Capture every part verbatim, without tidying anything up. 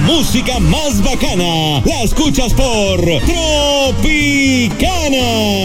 música más bacana la escuchas por Tropicana.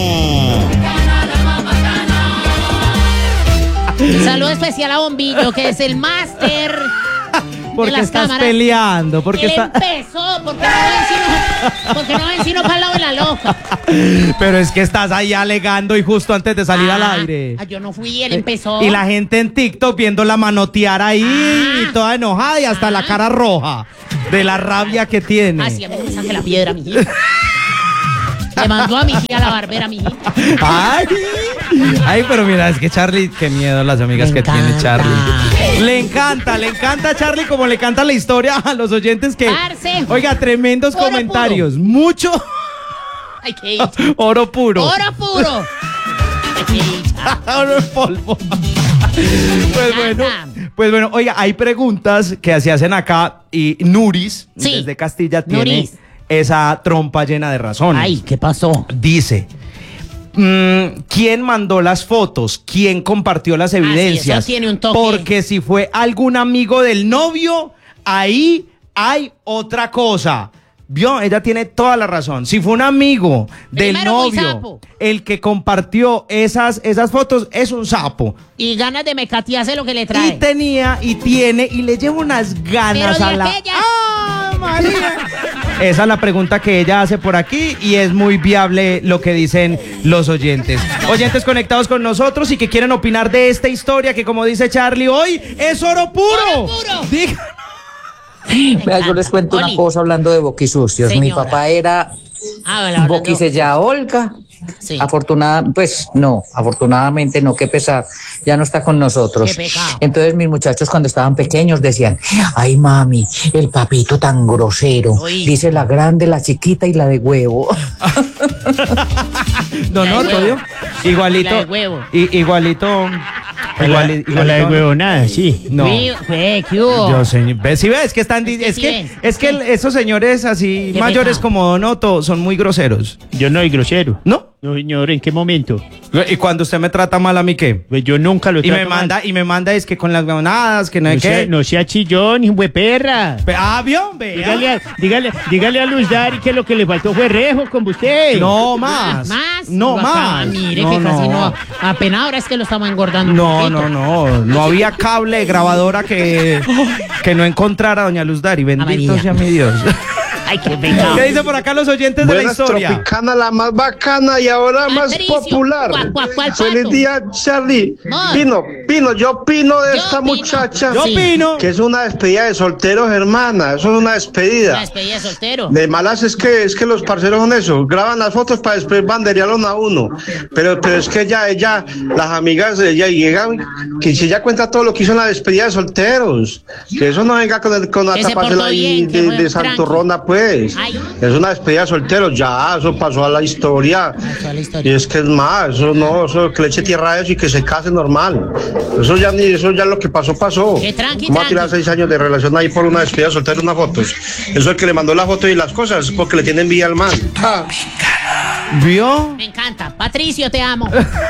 Saludo especial a Bombillo, que es el máster. ¿Por qué estás cámaras. peleando? ¿Por qué Él está... empezó, porque no ven sino, porque no ven sino para el lado de la loca. Pero es que estás ahí alegando y justo antes de salir ah, al aire. Ah, yo no fui, él empezó. Y la gente en TikTok viéndola manotear ahí, ah, y toda enojada y hasta ah, la cara roja de la rabia que tiene. Así a mí me saque la piedra, mijita. Le mandó a mi tía la barbera, mijita. Ay, ay, pero mira, es que Charlie, qué miedo las amigas que tiene Charlie. Le encanta, le encanta a Charlie como le canta la historia a los oyentes que... Parce. Oiga, tremendos Oro comentarios. Puro. Mucho... Ay, qué dicha. Oro puro. Oro puro. Ay, qué dicha. Oro en polvo. Pues bueno, pues bueno, oiga, hay preguntas que se hacen acá y Nuris, sí. desde Castilla, tiene... Nuris. Esa trompa llena de razones. Ay, ¿qué pasó? Dice, mmm, ¿quién mandó las fotos? ¿Quién compartió las evidencias? Ah, sí, eso tiene un toque. Porque si fue algún amigo del novio, ahí hay otra cosa. Vio, ella tiene toda la razón. Si fue un amigo del Primero novio el que compartió esas, esas fotos, es un sapo. Y ganas de mecatearse lo que le trae. Y tenía, y tiene, y le lleva unas ganas Pero de a la... aquella... ¡Ah, María! Esa es la pregunta que ella hace por aquí y es muy viable lo que dicen los oyentes. Oyentes conectados con nosotros y que quieren opinar de esta historia que, como dice Charlie, hoy es oro puro. ¡Oro puro! Díganos. Vea, yo les cuento Oli. una cosa hablando de boquisucios. Señora. Mi papá era Ah, bueno, hablando- boquisella Olga. Sí. Afortunada, pues no, afortunadamente no, qué pesar, ya no está con nosotros. Qué pecado. Entonces mis muchachos cuando estaban pequeños decían, ay mami, el papito tan grosero, Uy. dice la grande, la chiquita y la de huevo. No, La no, de Todio. huevo. Igualito. La de huevo. I- igualito. Igual, A la de huevonada, sí. No. Fui- fue, ¿qué hubo? Yo, señor, ¿ves? Si ves que están, di- Es que es sí que, ves. es que el- esos señores así Qué mayores pecado. como Don Otto son muy groseros, Yo no soy grosero. ¿no? No, señor, ¿en qué momento? Y cuando usted me trata mal a mí, ¿qué? Pues yo nunca lo Y me trato mal. manda, y me manda es que con las huevonadas, que no No hay sea, que. no sea chillón, hijo de perra. Pe- Ah, vio, vea. Dígale a, dígale, dígale a Luz Dari que lo que le faltó fue rejo con usted. No más. ¿Más? No Acá, más. Mire no, que casi no. no. Apenas ahora es que lo estamos engordando un No, poquito. no, no. No había cable grabadora que, que no encontrara a doña Luz Dari. Bendito María. sea mi Dios. Ay, qué pecado. ¿Qué dicen por acá los oyentes de la Buenas, historia? Tropicana, la más bacana y ahora más Patricio, popular. ¿cuál- cuál- cuál Feliz pato? día, Charlie. Amor. Pino, Pino, yo opino de Yo esta opino. muchacha Yo Sí. opino. que es una despedida de solteros, hermana. Eso es una La despedida. despedida de soltero. De malas es que es que los parceros son eso, graban las fotos para después banderearlos a uno. Pero, pero es que ella, ella, las amigas, ella llegan, que si ella cuenta todo lo que hizo en la despedida de solteros, que eso no venga con, el- con la Que se tapársela portó ahí bien, que de, fue de tranqui. santurrona, pues. Ay. Es una despedida de solteros, ya, eso pasó a la historia. Pasó a la Y historia. es que es más, eso no, eso que le eche tierra a eso y que se case normal. Eso ya ni, eso ya lo que pasó, pasó. Que tranqui, ¿Cómo va a tirar tranqui. seis años de relación ahí por una despedida de solteros, unas fotos? Eso es el que le mandó la foto y las cosas, porque le tiene envidia al man. Ja. ¿Vio? Me encanta. Patricio, te amo.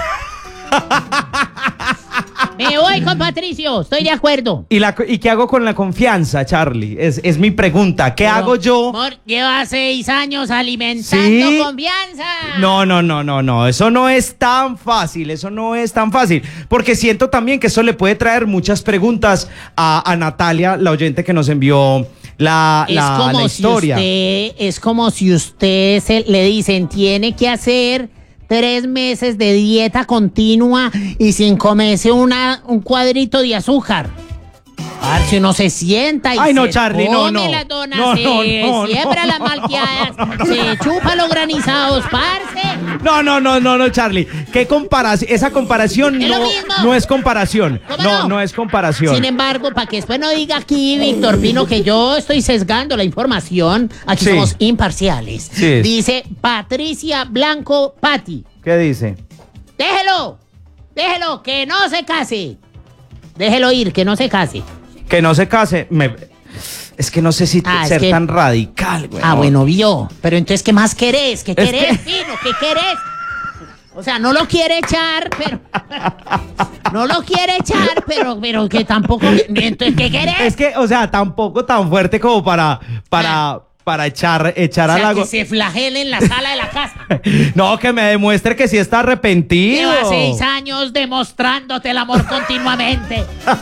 Me voy con Patricio. Estoy de acuerdo. ¿Y, la, ¿Y qué hago con la confianza, Charlie? Es, es mi pregunta. ¿Qué Pero, hago yo? Amor, lleva seis años alimentando ¿Sí? confianza. No, no, no, no, no. Eso no es tan fácil. Eso no es tan fácil. Porque siento también que eso le puede traer muchas preguntas a, a Natalia, la oyente que nos envió la, Es la, como la si historia. usted, es como si usted se, le dicen, tiene que hacer tres meses de dieta continua y sin comerse una, un cuadrito de azúcar. A ver si uno se sienta y Ay, no, se Charlie, no, come no. las donas, No, se no, no, siembra no, las no, malteadas, no, no, no, se chupa los granizados, parce. No, no, no, no, no, Charlie. ¿Qué comparación? Esa comparación Es lo no, mismo. no es comparación. ¿Cómo No, no? no es comparación. Sin embargo, para que después no diga aquí, Víctor Pino, que yo estoy sesgando la información, aquí Sí. somos imparciales. Sí. Dice Patricia Blanco Patti. ¿Qué dice? Déjelo, déjelo, que no se case. Déjelo ir, que no se case. Que no se case. Me... Es que no sé si Ah, es ser que- tan radical, güey. Ah, bueno, vio. Pero entonces, ¿qué más querés? ¿Qué Es querés, que- Pino? ¿Qué querés? O sea, no lo quiere echar, pero... No lo quiere echar, pero, pero que tampoco... Entonces, ¿qué querés? Es que, o sea, tampoco tan fuerte como para, para, para echar, echar O sea, al agua. que se flagele en la sala de la casa. No, que me demuestre que sí está arrepentido. Lleva seis años demostrándote el amor continuamente.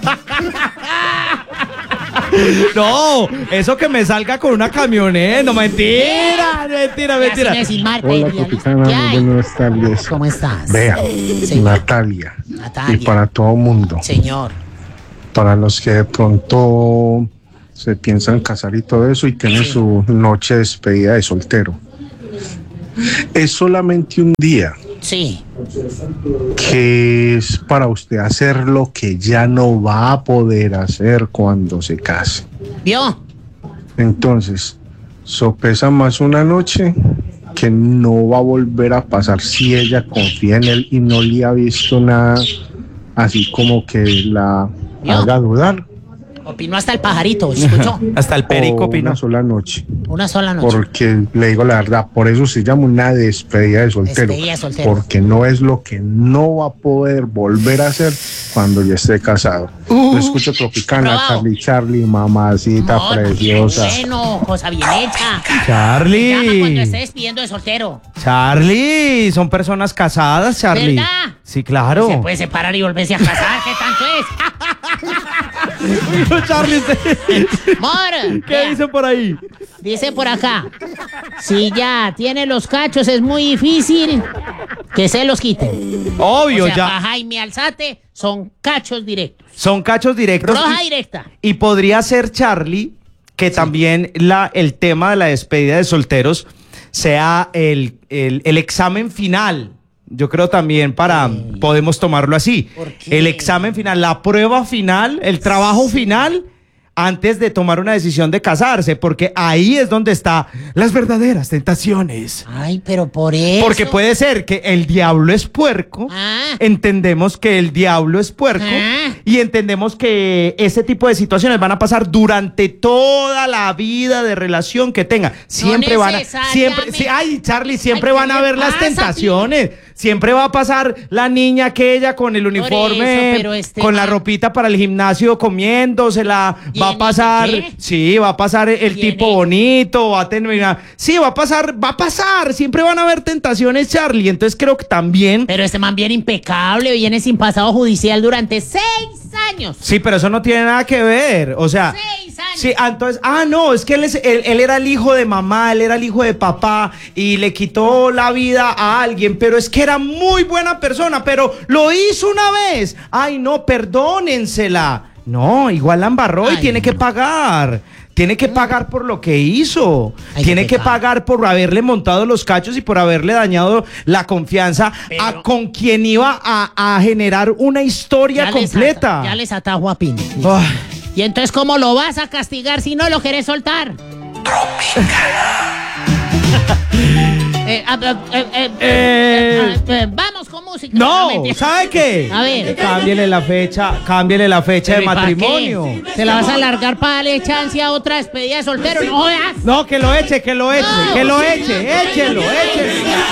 No, eso que me salga con una camioneta. No, mentira, mentira, mentira. Así me sin Marte, Hola, idealista. Tropicana, ¿Qué hay? muy buenas tardes. ¿Cómo estás? Vea, Sí. Natalia, Natalia. y para todo mundo, Señor. para los que de pronto se piensan casar y todo eso y tienen Sí. su noche de despedida de soltero. Es solamente un día Sí. que es para usted hacer lo que ya no va a poder hacer cuando se case. ¿Vio? Entonces, sopesa más una noche que no va a volver a pasar si ella confía en él y no le ha visto nada así como que la ¿Vio? haga dudar. Opinó hasta el pajarito, ¿escuchó? Hasta el perico O opinó. una sola noche. Una sola noche. Porque le digo la verdad, por eso se llama una despedida de soltero. Despedida de soltero. Porque no es lo que no va a poder volver a hacer cuando ya esté casado. Yo escucho Tropicana, Aprobado. Charlie, Charlie, mamacita No, preciosa. Bueno, cosa bien hecha. Llama cuando Charlie. esté despidiendo de soltero. Charlie, son personas casadas, Charlie. ¿Verdad? Sí, claro. Se puede separar y volverse a casar. ¿Qué tanto es? Charlie, Mor, ¿qué vea, dicen por ahí? dice por acá. Si ya tiene los cachos, es muy difícil que se los quiten. Obvio, O sea, ya. para Jaime Alzate son cachos directos. Son cachos directos. Roja y- directa. Y podría ser, Charlie, que también la, el tema de la despedida de solteros sea el, el, el examen final. Yo creo también para, podemos tomarlo así. ¿Por qué? El examen final, la prueba final, el trabajo final, antes de tomar una decisión de casarse, porque ahí es donde están las verdaderas tentaciones. Ay, pero por eso. Porque puede ser que el diablo es puerco, Ah. entendemos que el diablo es puerco Ah. y entendemos que ese tipo de situaciones van a pasar durante toda la vida de relación que tenga. Siempre van a, siempre, sí, ay, Charlie, siempre Ay, ¿qué van a le haber las pasa, tentaciones. Siempre va a pasar la niña aquella con el uniforme, eso, pero este con la man- ropita para el gimnasio comiéndosela, va a ¿Tiene pasar, qué? sí, va a pasar el ¿Tiene? tipo bonito, va a terminar, sí, va a pasar, va a pasar, siempre van a haber tentaciones, Charlie, entonces creo que también, Pero este man viene impecable, viene sin pasado judicial durante seis años. sí, pero eso no tiene nada que ver, o sea, Seis años. sí, ah, entonces, ah, no, es que él, es, él, él era el hijo de mamá, él era el hijo de papá y le quitó la vida a alguien, pero es que era muy buena persona, pero lo hizo una vez, ay, no, perdónensela, no, igual la embarró y Ay, tiene que no. pagar. Tiene que pagar por lo que hizo. Ay, Tiene qué que pecado. pagar por haberle montado los cachos y por haberle dañado la confianza a Pero- con quien iba a, a generar una historia Ya les completa. ata- ya les atajo a Pino. Ay, Y entonces, ¿cómo lo vas a castigar si no lo querés soltar? Eh, ah, eh, eh, eh, Eh. eh, eh, vamos con música. no, mentira. ¿sabe qué? A ver. Cámbiele la fecha, cámbiele la fecha de Pero ¿y pa' matrimonio. qué? ¿Se la vas a alargar para darle chance a otra despedida de soltero? ¡No jodas! No, que lo eche, que lo eche, No. que lo eche, échelo, échelo.